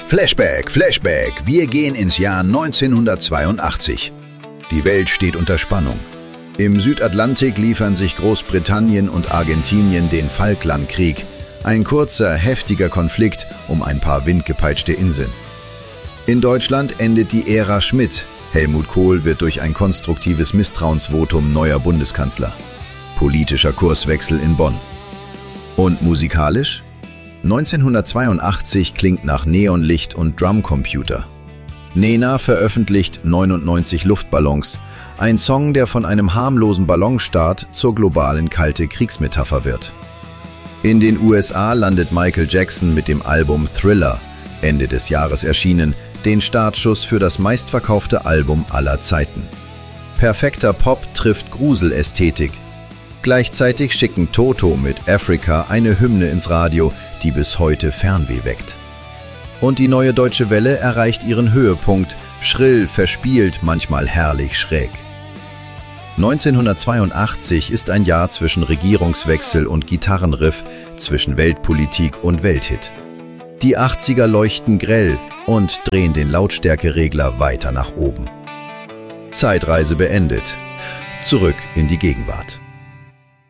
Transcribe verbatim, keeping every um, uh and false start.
Flashback, Flashback, wir gehen ins Jahr neunzehnhundertzweiundachtzig. Die Welt steht unter Spannung. Im Südatlantik liefern sich Großbritannien und Argentinien den Falklandkrieg, ein kurzer, heftiger Konflikt um ein paar windgepeitschte Inseln. In Deutschland endet die Ära Schmidt. Helmut Kohl wird durch ein konstruktives Misstrauensvotum neuer Bundeskanzler. Politischer Kurswechsel in Bonn. Und musikalisch? neunzehnhundertzweiundachtzig klingt nach Neonlicht und Drumcomputer. Nena veröffentlicht neunundneunzig Luftballons, ein Song, der von einem harmlosen Ballonstart zur globalen kalte Kriegsmetapher wird. In den U S A landet Michael Jackson mit dem Album Thriller, Ende des Jahres erschienen, den Startschuss für das meistverkaufte Album aller Zeiten. Perfekter Pop trifft Gruselästhetik. Gleichzeitig schicken Toto mit Africa eine Hymne ins Radio, die bis heute Fernweh weckt. Und die Neue Deutsche Welle erreicht ihren Höhepunkt, schrill, verspielt, manchmal herrlich schräg. neunzehnhundertzweiundachtzig ist ein Jahr zwischen Regierungswechsel und Gitarrenriff, zwischen Weltpolitik und Welthit. Die achtziger leuchten grell und drehen den Lautstärkeregler weiter nach oben. Zeitreise beendet. Zurück in die Gegenwart.